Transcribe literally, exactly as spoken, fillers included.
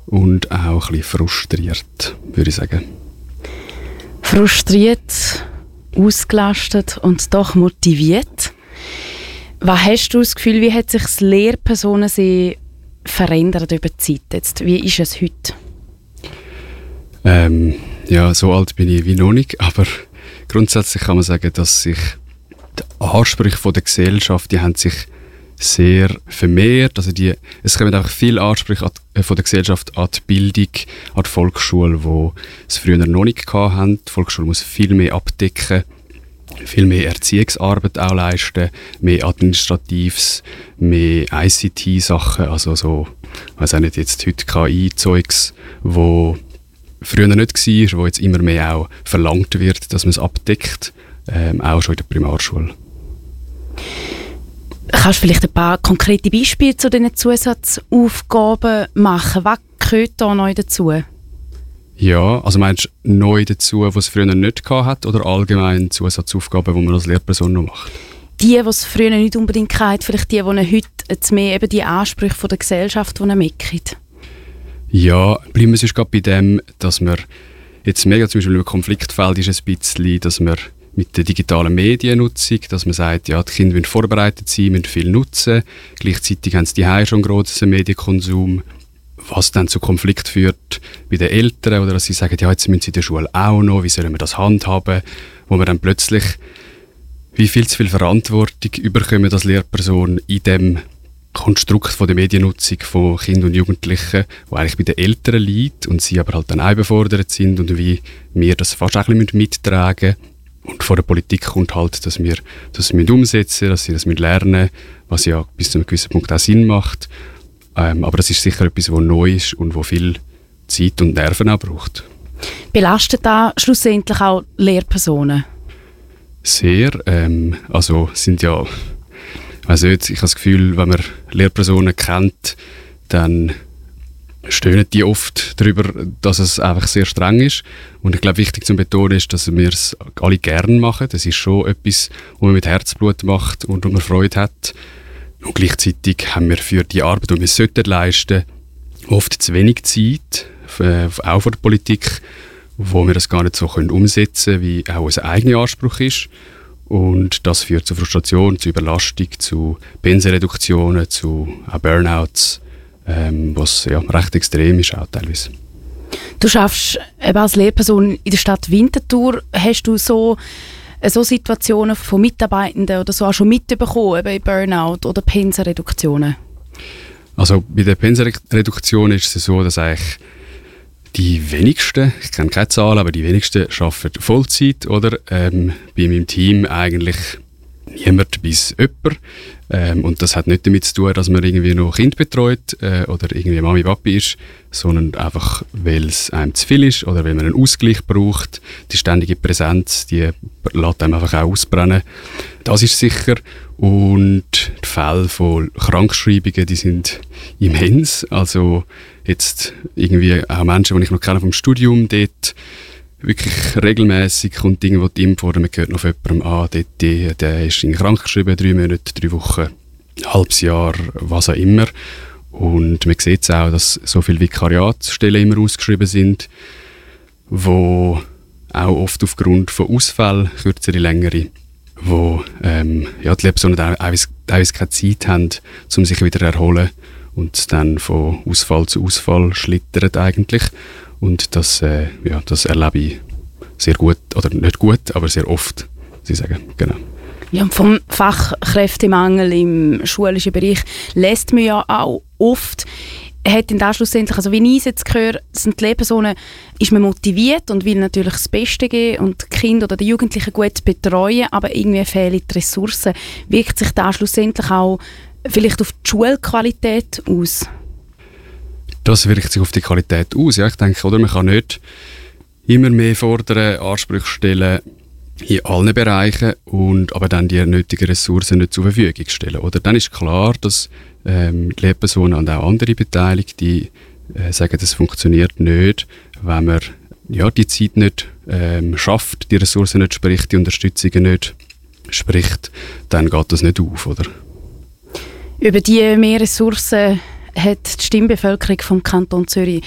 und auch ein bisschen frustriert, würde ich sagen. Frustriert, ausgelastet und doch motiviert. Was hast du das Gefühl, wie hat sich das Lehrpersonensehen verändert über die Zeit jetzt? Wie ist es heute? Ähm, ja, so alt bin ich wie noch nicht, aber grundsätzlich kann man sagen, dass sich die Ansprüche von der Gesellschaft, die haben sich sehr vermehrt. Also die, es kommen einfach viele Ansprüche an, äh, von der Gesellschaft an die Bildung, an die Volksschule, die es früher noch nicht hatten. Die Volksschule muss viel mehr abdecken, viel mehr Erziehungsarbeit auch leisten, mehr Administratives, mehr I C T-Sachen, also so, ich weiss auch nicht, jetzt heute K I-Zeugs, wo früher nicht war, wo jetzt immer mehr auch verlangt wird, dass man es abdeckt, ähm, auch schon in der Primarschule. Kannst du vielleicht ein paar konkrete Beispiele zu diesen Zusatzaufgaben machen? Was gehört da neu dazu? Ja, also meinst du neu dazu, was es früher nicht gehabt hat, oder allgemein Zusatzaufgaben, die man als Lehrperson noch macht? Die, die es früher nicht unbedingt hatten, vielleicht die, die heute jetzt mehr eben die Ansprüche von der Gesellschaft, die mitkommen? Ja, bleiben wir sonst gerade bei dem, dass wir jetzt mega zum Beispiel im Konfliktfeld ist ein bisschen, dass wir mit der digitalen Mediennutzung, dass man sagt, ja, die Kinder müssen vorbereitet sein, müssen viel nutzen. Gleichzeitig haben sie die Hause schon einen grossen Medienkonsum, was dann zu Konflikt führt bei den Eltern, oder dass sie sagen, ja, jetzt müssen sie in der Schule auch noch, wie sollen wir das handhaben, wo man dann plötzlich wie viel zu viel Verantwortung überkommen als Lehrperson in dem Konstrukt von der Mediennutzung von Kindern und Jugendlichen, wo eigentlich bei den Eltern liegt und sie aber halt dann auch überfordert sind und wie wir das fast auch ein bisschen mittragen müssen. Und von der Politik kommt halt, dass wir das umsetzen müssen, dass sie das lernen müssen, was ja bis zu einem gewissen Punkt auch Sinn macht. Ähm, aber das ist sicher etwas, was neu ist und wo viel Zeit und Nerven auch braucht. Belastet da schlussendlich auch Lehrpersonen? Sehr. Ähm, also sind ja, also jetzt, ich habe das Gefühl, wenn man Lehrpersonen kennt, dann stöhnen die oft darüber, dass es einfach sehr streng ist. Und ich glaube, wichtig zu betonen ist, dass wir es alle gerne machen. Das ist schon etwas, was man mit Herzblut macht und wo man Freude hat. Und gleichzeitig haben wir für die Arbeit, die wir sollten leisten, oft zu wenig Zeit, auch von der Politik, wo wir das gar nicht so können umsetzen können, wie auch unser eigener Anspruch ist. Und das führt zu Frustration, zu Überlastung, zu Pensenreduktionen, zu auch Burnouts, ähm, was ja recht extrem ist auch teilweise. Du schaffst eben als Lehrperson in der Stadt Winterthur. Hast du so, so Situationen von Mitarbeitenden oder so auch schon mitbekommen, eben Burnout oder Pensenreduktionen? Also bei der Pensenreduktion ist es so, dass eigentlich die wenigsten, ich kenne keine Zahlen, aber die wenigsten arbeiten Vollzeit, oder? Ähm, bei meinem Team eigentlich niemand bis jemand. Ähm, und das hat nicht damit zu tun, dass man irgendwie noch Kind betreut äh, oder irgendwie Mami, Papi ist, sondern einfach, weil es einem zu viel ist oder weil man einen Ausgleich braucht. Die ständige Präsenz, die lässt einem einfach auch ausbrennen. Das ist sicher. Und die Fälle von Krankschreibungen, die sind immens. Also jetzt irgendwie auch Menschen, die ich noch kenne vom Studium, dort wirklich regelmäßig kommt irgendwo die Info oder man hört noch von jemandem an, dort, der, der ist krank geschrieben, drei Monate, drei Wochen, ein halbes Jahr, was auch immer. Und man sieht es auch, dass so viele Vikariatsstellen immer ausgeschrieben sind, wo auch oft aufgrund von Ausfällen, kürzere, längere, wo ähm, ja, die Lehrpersonen teilweise, teilweise keine Zeit haben, um sich wieder zu erholen und dann von Ausfall zu Ausfall schlittern eigentlich. Und das, äh, ja, das erlebe ich sehr gut, oder nicht gut, aber sehr oft, muss ich sagen. Genau. Ja, und vom Fachkräftemangel im schulischen Bereich lässt man ja auch oft, hat dann schlussendlich, also wie ich es jetzt höre, sind die Lehrpersonen, ist man motiviert und will natürlich das Beste geben und die Kinder oder die Jugendlichen gut betreuen, aber irgendwie fehlen die Ressourcen. Wirkt sich da schlussendlich auch vielleicht auf die Schulqualität aus? Das wirkt sich auf die Qualität aus. Ja, ich denke, oder, man kann nicht immer mehr fordern, Ansprüche stellen in allen Bereichen, und aber dann die nötigen Ressourcen nicht zur Verfügung stellen. Oder? Dann ist klar, dass ähm, die Lehrpersonen und auch andere Beteiligte die, äh, sagen, das funktioniert nicht, wenn man ja, die Zeit nicht ähm, schafft, die Ressourcen nicht spricht, die Unterstützung nicht spricht, dann geht das nicht auf. Oder? Über die mehr Ressourcen hat die Stimmbevölkerung vom Kanton Zürich